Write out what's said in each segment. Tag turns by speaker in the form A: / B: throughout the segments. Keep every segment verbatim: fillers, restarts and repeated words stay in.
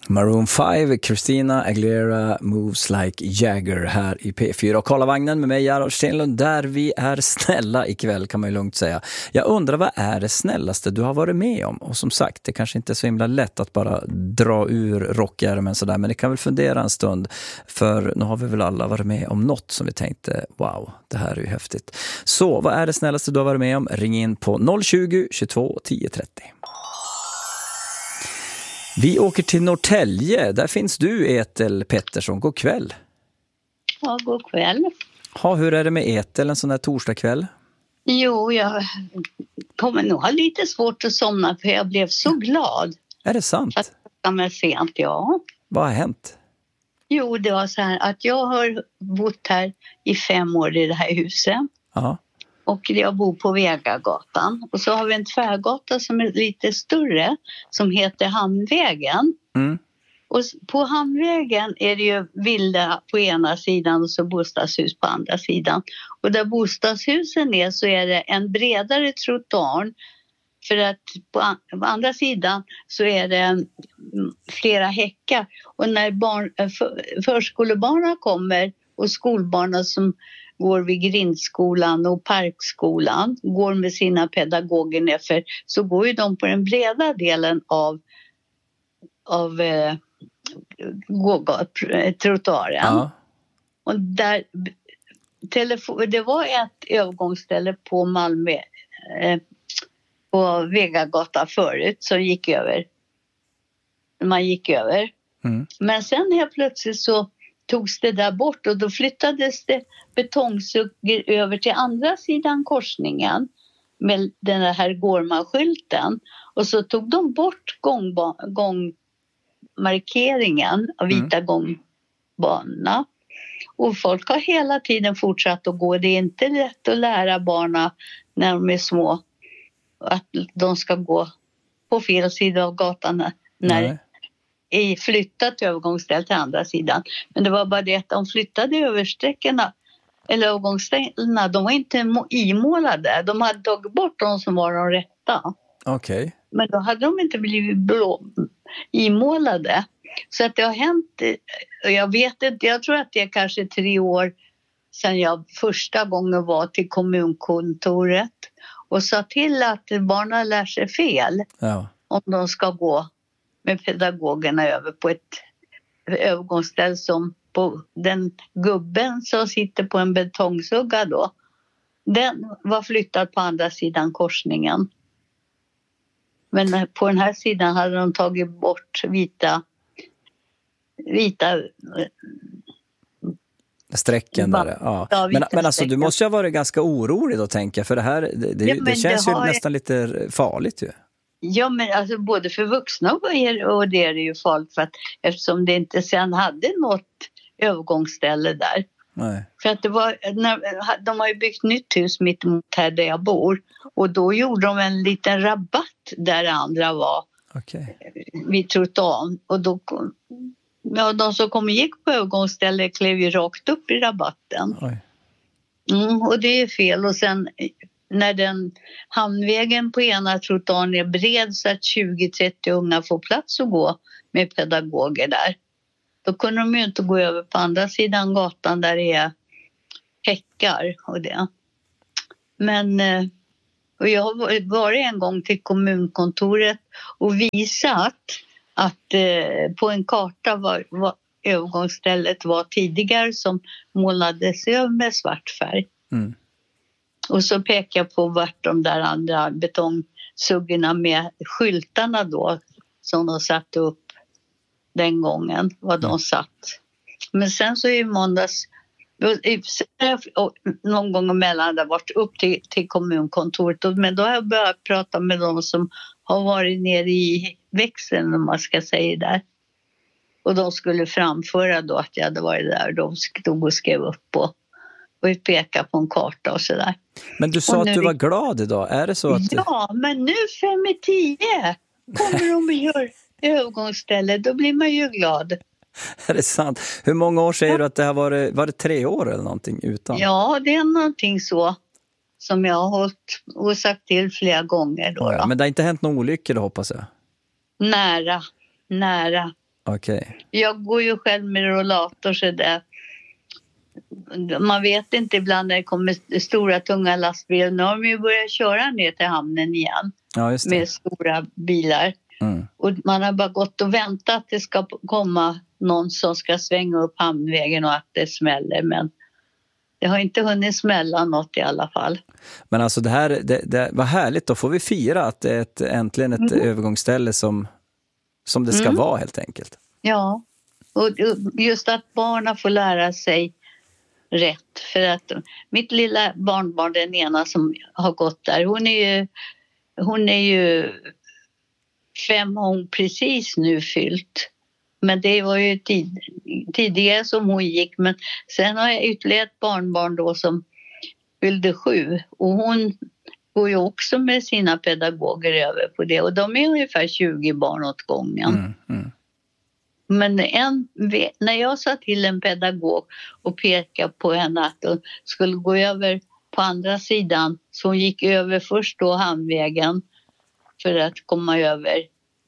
A: Maroon fem, Christina Aguilera, Moves Like Jagger här i P fyra. Och Karlavagnen med mig, Gerhard Stenlund, där vi är snälla ikväll kan man ju lugnt säga. Jag undrar, vad är det snällaste du har varit med om? Och som sagt, det kanske inte är så himla lätt att bara dra ur rockärmen sådär, men det kan väl fundera en stund. För nu har vi väl alla varit med om något som vi tänkte, wow, det här är ju häftigt. Så, vad är det snällaste du har varit med om? Ring in på noll tjugo, tjugotvå, tio trettio. Vi åker till Norrtälje. Där finns du, Ethel Pettersson. God kväll.
B: Ja, god kväll.
A: Ha, hur är det med Ethel en sån där torsdagkväll?
B: Jo, jag kommer nog ha lite svårt att somna för jag blev så glad.
A: Är det sant?
B: Att jag var sent, ja.
A: Vad har hänt?
B: Jo, det var så här att jag har bott här i fem år i det här huset.
A: Ja.
B: Och jag bor på Vegagatan. Och så har vi en tvärgata som är lite större som heter Hamnvägen.
A: Mm.
B: Och på Hamnvägen är det ju villa på ena sidan och så bostadshus på andra sidan. Och där bostadshusen är så är det en bredare trottoar. För att på andra sidan så är det flera häckar. Och när barn, för, förskolebarnen kommer och skolbarnen som går vid grindskolan och parkskolan, går med sina pedagoger nerför, så går ju de på den breda delen av, av eh, trottoaren. Ja. Och där, telefon, det var ett övergångsställe på Malmö, eh, på Vegagatan förut som gick över. Man gick över. Mm. Men sen helt plötsligt så togs det där bort och då flyttades det betongsuggor över till andra sidan korsningen med den här Gårman-skylten. Och så tog de bort gångba- gångmarkeringen av vita mm. gångbanorna. Och folk har hela tiden fortsatt att gå. Det är inte lätt att lära barnen när de är små att de ska gå på fel sida av gatan när Nej. I flyttat övergångsställ till andra sidan. Men det var bara det att de flyttade översträckorna eller övergångsställena, de var inte imålade. De hade tagit bort de som var de rätta.
A: Okej. Okay.
B: Men då hade de inte blivit blå, imålade. Så att det har hänt, och jag vet inte, jag tror att det är kanske tre år sedan jag första gången var till kommunkontoret och sa till att barnen lär sig fel
A: ja.
B: Om de ska gå med pedagogerna över på ett övergångsställ som på den gubben som sitter på en betongsugga då. Den var flyttad på andra sidan korsningen. Men på den här sidan hade de tagit bort vita vita
A: strecken där. Ja. Ja, men, men alltså du måste ju ha varit ganska orolig då, tänker jag, för det här det, det, ja, det känns det ju har... nästan lite farligt ju.
B: Ja, men alltså både för vuxna och, er, och det är det ju farligt för att eftersom det inte sen hade något övergångsställe där.
A: Nej.
B: För att det var, när, de har ju byggt nytt hus mitt emot här där jag bor och då gjorde de en liten rabatt där det andra var.
A: Okej.
B: Vid trottoaren och då ja, de som kom och gick på övergångsstället klev ju rakt upp i rabatten.
A: Oj.
B: Mm, och det är fel och sen när den hamnvägen på ena trottoaren är bred så att tjugo trettio unga får plats att gå med pedagoger där. Då kunde de ju inte gå över på andra sidan gatan där det är häckar och det. Men och jag har varit en gång till kommunkontoret och visat att eh, på en karta var, var övergångsstället var tidigare som målades över med svart färg.
A: Mm.
B: Och så pekar jag på vart de där andra betongsuggorna med skyltarna då som de satte upp den gången, vad de satt. Men sen så i måndags, någon gång emellan det varit upp till, till kommunkontoret. Men då har jag börjat prata med de som har varit nere i växeln, om man ska säga där. Och de skulle framföra då att jag hade varit där. De stod och skrev upp och, och pekade på en karta och sådär.
A: Men du sa att du var glad idag, är det så att...
B: Ja, men nu fem i tio kommer de och gör övergångsställe, då blir man ju glad.
A: Är det sant? Hur många år säger du att det har varit, var det tre år eller någonting utan?
B: Ja, det är någonting så som jag har hållit och sagt till flera gånger då.
A: Ja,
B: då.
A: Men det har inte hänt någon olycka då, hoppas jag?
B: Nära, nära.
A: Okay.
B: Jag går ju själv med rollator så där. Man vet inte ibland när det kommer stora tunga lastbilar. Nu har de ju börjat köra ner till hamnen igen.
A: Ja, just det.
B: Med stora bilar. Mm. Och man har bara gått och väntat att det ska komma någon som ska svänga upp hamnvägen och att det smäller. Men det har inte hunnit smälla något i alla fall. Men
A: alltså det här, det, det var härligt. Då får vi fira att det är ett, äntligen ett mm. övergångsställe som, som det ska mm. vara helt enkelt.
B: Ja, och just att barnen får lära sig rätt. För att mitt lilla barnbarn, den ena som har gått där, hon är ju, hon är ju fem hon precis nu fyllt. Men det var ju tid, tidigare som hon gick. Men sen har jag ytterligare ett barnbarn då som fyllde sju. Och hon går ju också med sina pedagoger över på det. Och de är ungefär tjugo barn åt gången. Mm, mm. Men en, när jag sa till en pedagog och pekade på henne att hon skulle gå över på andra sidan. Så hon gick över först då hamnvägen för att komma över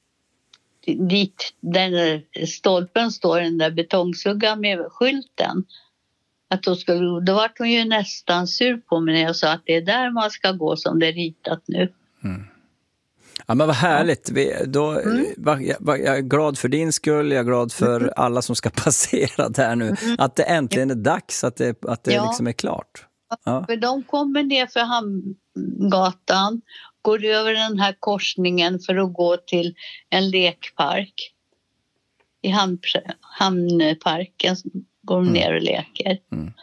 B: dit där stolpen står, den där betongsuggan med skylten. Att då, skulle, då var hon ju nästan sur på mig när jag sa att det är där man ska gå som det är ritat nu. Mm.
A: Ja, men vad härligt. Vi, då, mm. jag, jag är glad för din skull, jag är glad för mm. alla som ska passera där nu. Mm. Att det äntligen är dags, att det, att det ja. liksom är klart. Ja. För
B: de kommer ner för Hamngatan, går över den här korsningen för att gå till en lekpark. I hamn, hamnparken går de mm. ner och leker. Mm.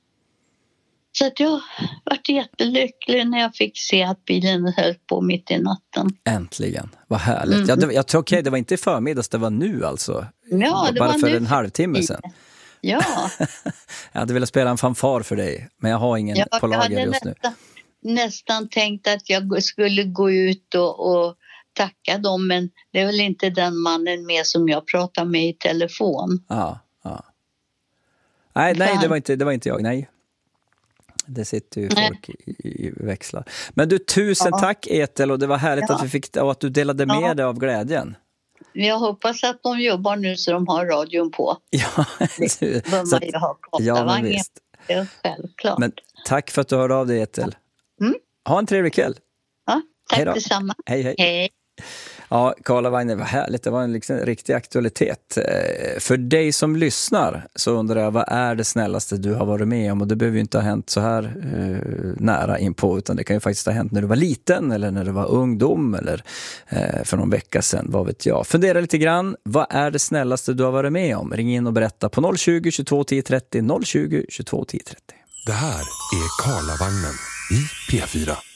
B: Så att jag var jättelycklig när jag fick se att bilen höll på mitt i natten.
A: Äntligen, vad härligt. Mm. Ja, det, jag tror okej, okay, det var inte förmiddags, det var nu alltså.
B: Ja, det
A: bara
B: var
A: för
B: nu
A: en halvtimme sedan.
B: Ja.
A: Jag hade velat spela en fanfar för dig, men jag har ingen ja, på lager just nu.
B: Nästan, nästan tänkt att jag skulle gå ut och, och tacka dem, men det är väl inte den mannen med som jag pratar med i telefon.
A: Ja, ja. Nej, nej det, var inte, det var inte jag, nej. Det sitter ju folk i, i växlar. Men du, tusen ja. tack Ethel, och det var härligt ja. att vi fick, och att du delade med ja. dig av glädjen.
B: Jag hoppas att de jobbar nu så de har radion på.
A: Ja,
B: det bör man ju ha
A: ja, visst.
B: Ja, självklart.
A: Men tack för att du hörde av dig, Ethel. Mm. Ha en trevlig kväll.
B: Ja, tack detsamma.
A: Hej, hej.
B: Hej.
A: Ja, Karlavagnen var härligt. Det var en liksom riktig aktualitet. För dig som lyssnar så undrar jag, vad är det snällaste du har varit med om? Och det behöver ju inte ha hänt så här eh, nära inpå, utan det kan ju faktiskt ha hänt när du var liten eller när du var ungdom eller eh, för någon vecka sedan, vad vet jag. Fundera lite grann, vad är det snällaste du har varit med om? Ring in och berätta på noll tjugo, tjugotvå, tio trettio, noll tjugo, tjugotvå, tio trettio.
C: Det här är Karlavagnen i P fyra.